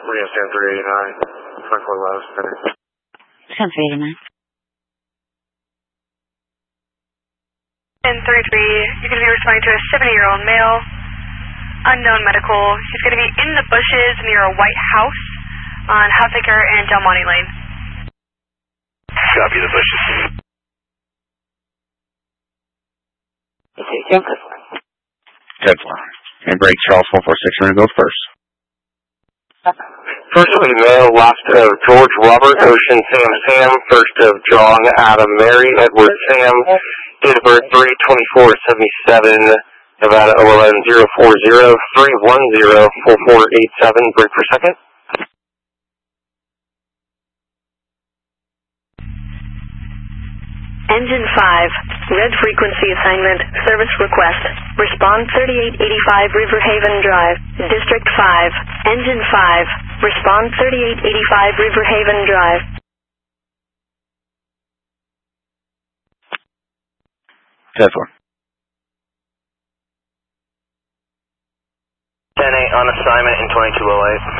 Rio San 389, 24 Low, Center. San 389. And 33, you're going to be responding to a 70-year-old male, unknown medical. He's going to be in the bushes near a white house on Huffaker and Del Monte Lane. Copy the bushes. Okay, 10 4. 10 4. And break Charles 146, we're going to go first. First of male, last of George Robert Ocean Sam, first of John Adam Mary Edward Sam, date of birth 3/24/77, Nevada 01040, 3104487, break per second. Engine 5, red frequency assignment, service request. Respond 3885 Riverhaven Drive, District 5. Engine 5, respond 3885 Riverhaven Drive. 10 4. 10-8 on assignment in 2208.